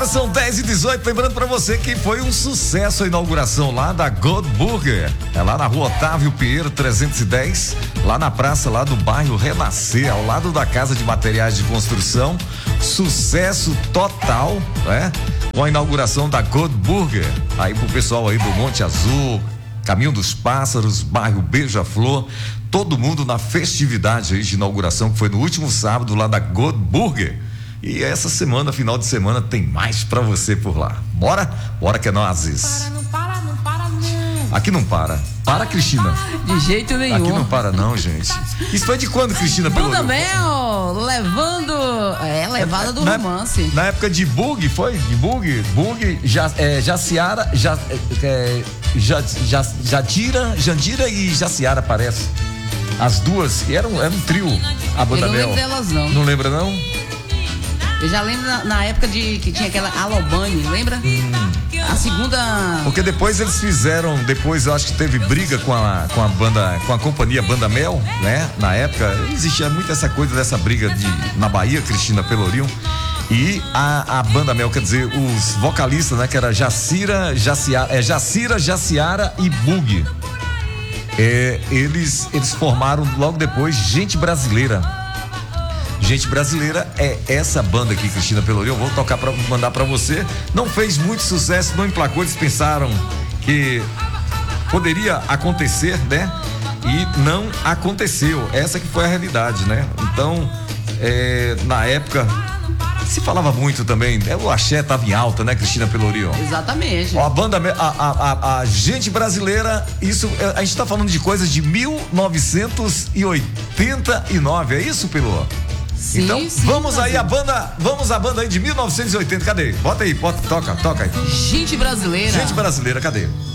São 10h18, lembrando pra você que foi um sucesso a inauguração lá da God Burger. É lá na rua Otávio Pinheiro 310, lá na praça lá do bairro Renascer, ao lado da Casa de Materiais de Construção. Sucesso total, né? Com a inauguração da God Burger. Aí pro pessoal aí do Monte Azul, Caminho dos Pássaros, bairro Beija-Flor, todo mundo na festividade aí de inauguração que foi no último sábado lá da God Burger. E essa semana, final de semana, tem mais pra você por lá. Bora? Bora que é nozes. Não para, não. Aqui não para. Para, Cristina. De jeito nenhum. Aqui não para não, gente. Isso foi de quando, Cristina? Banda Mel, levando... levada do romance. Na época de Bug, foi? De Bug, Jaciara, Jandira e Jaciara, parece. As duas, era um trio, a Banda Mel. Eu não lembro delas, não. Não lembra, não? Eu já lembro na época que tinha aquela Alobane, lembra? A segunda... Porque depois eles fizeram, eu acho que teve briga com a banda, com a companhia Banda Mel, né? Na época, existia muito essa coisa dessa briga na Bahia, Cristina Pelourinho. E a Banda Mel, quer dizer, os vocalistas, né? Que era Jaciara e Bug. Eles formaram logo depois Gente Brasileira. Gente Brasileira é essa banda aqui, Cristina Pelourinho. Eu vou tocar mandar pra você. Não fez muito sucesso, não emplacou. Eles pensaram que poderia acontecer, né? E não aconteceu. Essa que foi a realidade, né? Então, na época se falava muito também. O axé tava em alta, né, Cristina Pelourinho? Exatamente. Ó, a banda, a Gente Brasileira, isso, a gente tá falando de coisas de 1989, é isso, Pelô? Sim, então, sim, vamos aí a banda aí de 1980, cadê? Bota aí, toca aí. Gente Brasileira. Gente Brasileira, cadê?